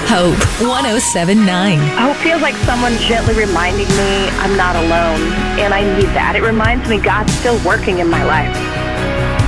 Hope 1079. Hope feels like someone gently reminding me I'm not alone, and I need that. It reminds me God's still working in my life.